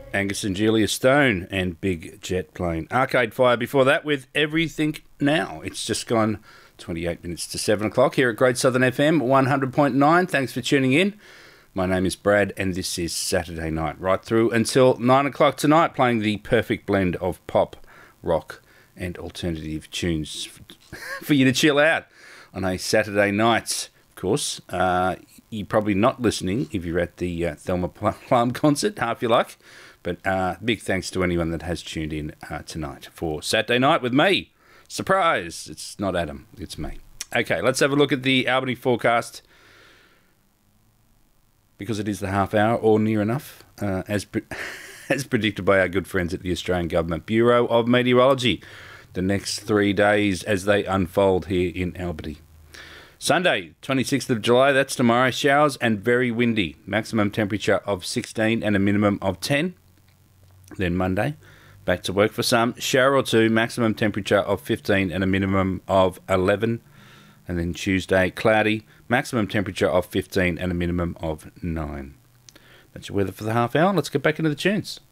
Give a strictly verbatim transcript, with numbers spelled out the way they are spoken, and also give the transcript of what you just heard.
Angus and Julia Stone and Big Jet Plane. Arcade Fire before that with Everything Now. It's just gone twenty-eight minutes to seven o'clock here at Great Southern F M one hundred point nine. Thanks for tuning in. My name is Brad and this is Saturday Night, right through until nine o'clock tonight, playing the perfect blend of pop, rock and alternative tunes for you to chill out on a Saturday night. Of course, uh, you're probably not listening if you're at the uh, Thelma Plum concert, half you like. But uh, big thanks to anyone that has tuned in uh, tonight for Saturday Night with me. Surprise! It's not Adam, it's me. Okay, let's have a look at the Albany forecast, because it is the half hour or near enough, uh, as pre- as predicted by our good friends at the Australian Government Bureau of Meteorology. The next three days as they unfold here in Albany. Sunday, twenty-sixth of July, that's tomorrow, showers and very windy. Maximum temperature of sixteen and a minimum of ten. Then Monday, back to work for some, shower or two, maximum temperature of fifteen and a minimum of eleven. And then Tuesday, cloudy, maximum temperature of fifteen and a minimum of nine. That's your weather for the half hour. Let's get back into the tunes.